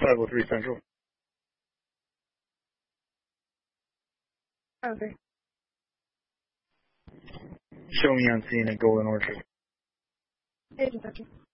503 Central. 503. Show me on scene at Golden Orchard. Agent Central.